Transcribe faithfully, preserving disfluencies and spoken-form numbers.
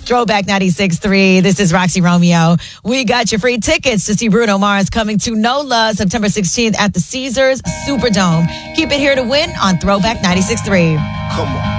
Throwback ninety-six point three. This is Roxy Romeo. We got your free tickets to see Bruno Mars coming to NOLA September sixteenth at the Caesars Superdome. Keep it here to win on Throwback ninety-six point three. Come on.